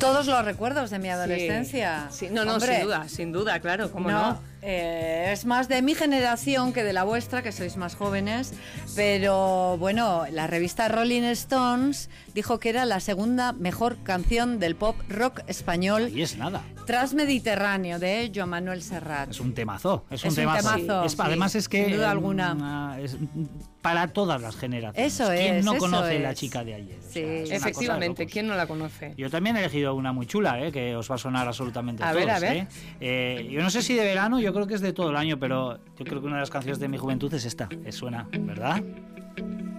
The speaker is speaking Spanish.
Todos los recuerdos de mi adolescencia. Sí, no, Hombre, sin duda, claro, cómo no. Es más de mi generación que de la vuestra, que sois más jóvenes, pero bueno, la revista Rolling Stones dijo que era la segunda mejor canción del pop rock español. Ahí es nada. Tras Mediterráneo, de Joan Manuel Serrat. Es un temazo. Es un temazo. Además es que sin duda alguna. Es para todas las generaciones. Eso es. ¿Quién no eso conoce es. La chica de ayer? Sí, efectivamente, ¿quién no la conoce? Yo también he elegido una muy chula, que os va a sonar absolutamente a todos. ver. Yo no sé si de verano, yo creo que es de todo el año, pero yo creo que una de las canciones de mi juventud es esta. Suena, ¿verdad?